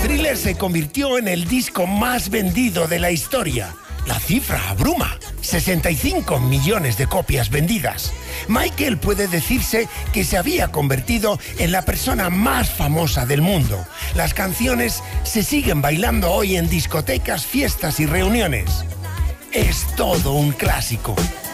Thriller se convirtió en el disco más vendido de la historia. La cifra abruma. 65 millones de copias vendidas. Michael puede decirse que se había convertido en la persona más famosa del mundo. Las canciones se siguen bailando hoy en discotecas, fiestas y reuniones. Es todo un clásico.